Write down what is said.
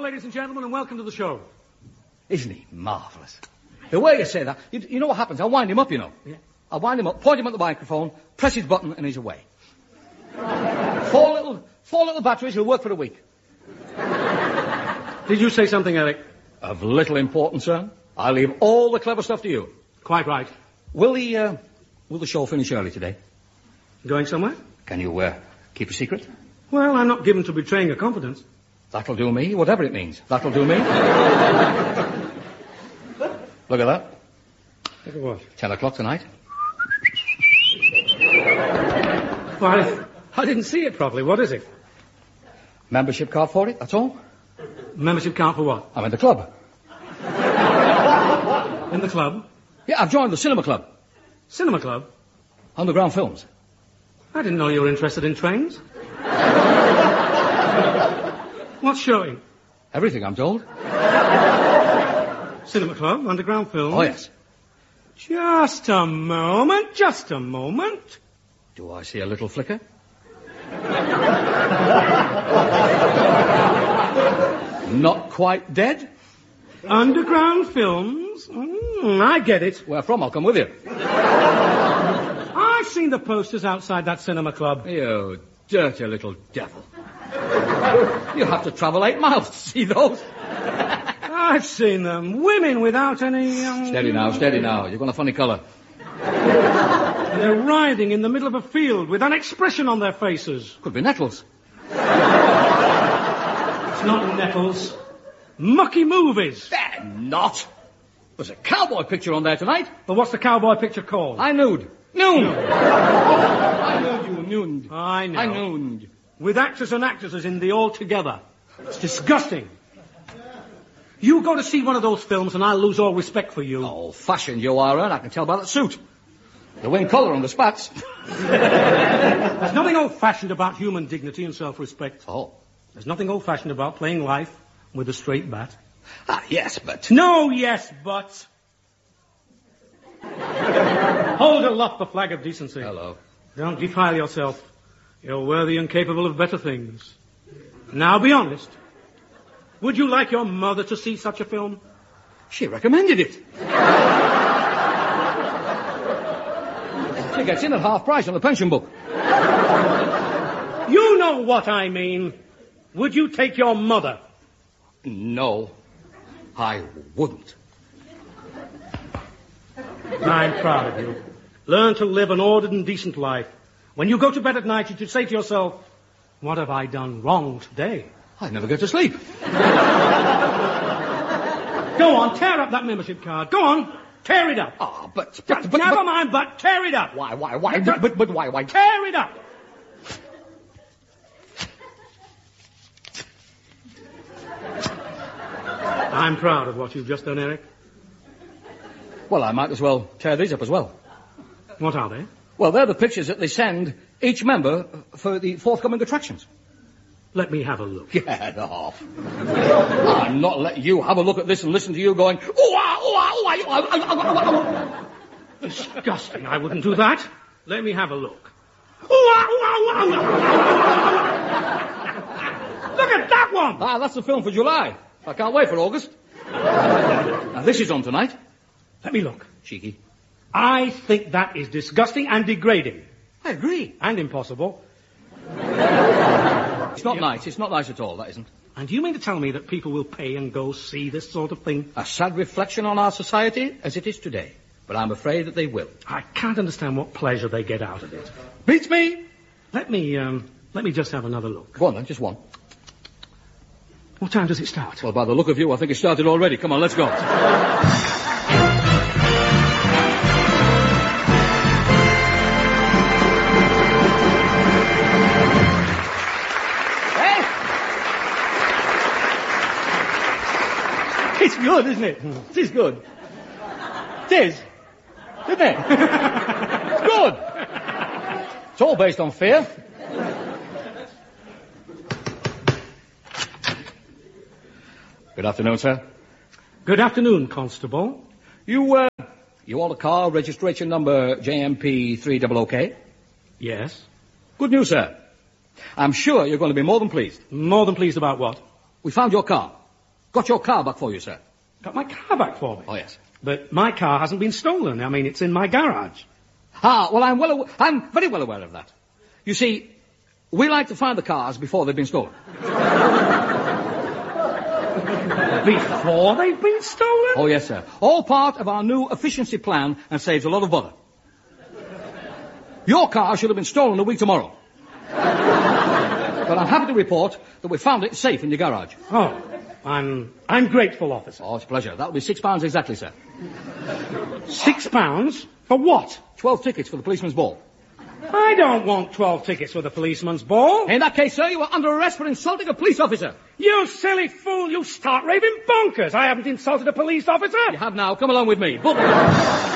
Well, ladies and gentlemen, and welcome to the show. Isn't he marvellous? The way you say that, you know what happens? I'll wind him up, you know. Yeah. I'll wind him up, point him at the microphone, press his button, and he's away. Four little batteries, he'll work for a week. Did you say something, Eric? Of little importance, sir. I leave all the clever stuff to you. Quite right. Will the show finish early today? Going somewhere? Can you, keep a secret? Well, I'm not given to betraying a confidence. That'll do me, whatever it means. That'll do me. Look at that. Look at what? 10 o'clock tonight. Well, I didn't see it properly. What is it? Membership card for it, that's all. Membership card for what? I'm in the club. In the club? Yeah, I've joined the cinema club. Cinema club? Underground Films. I didn't know you were interested in trains. What's showing? Everything, I'm told. Cinema club, underground film. Oh, yes. Just a moment, just a moment. Do I see a little flicker? Not quite dead? Underground films? I get it. Where from? I'll come with you. I've seen the posters outside that cinema club. You dirty little devil. You have to travel 8 miles to see those. I've seen them. Women without any... Steady now, steady now. You've got a funny colour. They're writhing in the middle of a field with an expression on their faces. Could be nettles. It's not nettles. Mucky movies. They're not. There's a cowboy picture on there tonight. But what's the cowboy picture called? I nude. Noon. I know you nooned. I know. I nooned. With actors and actresses in the all together. It's disgusting. You go to see one of those films and I'll lose all respect for you. Old-fashioned you are, and I can tell by that suit. The wing collar and the spats. There's nothing old-fashioned about human dignity and self-respect. Oh. There's nothing old-fashioned about playing life with a straight bat. Ah, yes, but... No, yes, but... Hold aloft the flag of decency. Hello. Don't defile yourself. You're worthy and capable of better things. Now be honest. Would you like your mother to see such a film? She recommended it. She gets in at half price on the pension book. You know what I mean. Would you take your mother? No, I wouldn't. I'm proud of you. Learn to live an ordered and decent life. When you go to bed at night, you should say to yourself, what have I done wrong today? I never get to sleep. Go on, tear up that membership card. Go on, tear it up. Ah, but Never mind, but tear it up. Why? But why? Tear it up. I'm proud of what you've just done, Eric. Well, I might as well tear these up as well. What are they? Well, they're the pictures that they send each member for the forthcoming attractions. Let me have a look. Get off. I'm not letting you have a look at this and listen to you going, Disgusting. I wouldn't do that. Let me have a look. Look at that one! Ah, that's the film for July. I can't wait for August. Now, this is on tonight. Let me look. Cheeky. I think that is disgusting and degrading. I agree. And impossible. It's not nice. It's not nice at all, that isn't. And do you mean to tell me that people will pay and go see this sort of thing? A sad reflection on our society as it is today. But I'm afraid that they will. I can't understand what pleasure they get out of it. Beats me. Let me just have another look. Go on then, just one. What time does it start? Well, by the look of you, I think it started already. Come on, let's go. It's good, isn't it? It is good. It is. Isn't it? It's good. It's all based on fear. Good afternoon, sir. Good afternoon, Constable. You want a car, registration number JMP300K? Yes. Good news, sir. I'm sure you're going to be more than pleased. More than pleased about what? We found your car. Got your car back for you, sir. Got my car back for me? Oh, yes. But my car hasn't been stolen. I mean, it's in my garage. Well, I'm very well aware of that. You see, we like to find the cars before they've been stolen. Before they've been stolen? Oh, yes, sir. All part of our new efficiency plan and saves a lot of bother. Your car should have been stolen a week tomorrow. But I'm happy to report that we found it safe in your garage. Oh, I'm grateful, officer. Oh, it's a pleasure. That'll be £6 exactly, sir. £6? For what? 12 tickets for the policeman's ball. I don't want 12 tickets for the policeman's ball. In that case, sir, you are under arrest for insulting a police officer. You silly fool, you start raving bonkers. I haven't insulted a police officer. You have now. Come along with me.